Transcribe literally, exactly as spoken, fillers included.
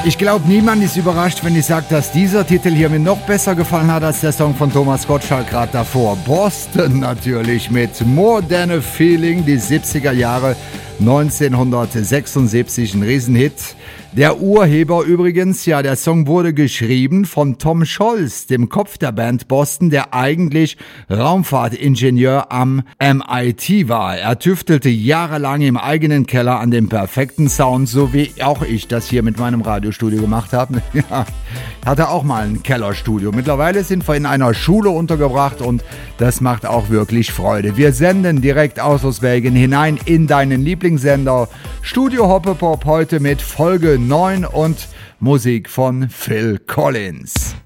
Ich glaube, niemand ist überrascht, wenn ich sage, dass dieser Titel hier mir noch besser gefallen hat als der Song von Thomas Gottschalk gerade davor. Boston natürlich mit More Than a Feeling, die siebziger Jahre, neunzehnhundertsechsundsiebzig, ein Riesenhit. Der Urheber übrigens, ja, der Song wurde geschrieben von Tom Scholz, dem Kopf der Band Boston, der eigentlich Raumfahrtingenieur am M I T war. Er tüftelte jahrelang im eigenen Keller an dem perfekten Sound, so wie auch ich das hier mit meinem Radiostudio gemacht habe. Ja, hatte auch mal ein Kellerstudio. Mittlerweile sind wir in einer Schule untergebracht und das macht auch wirklich Freude. Wir senden direkt aus Oswegen hinein in deinen Lieblingssender Studio Hoppepop, heute mit Folge neun und Musik von Phil Collins.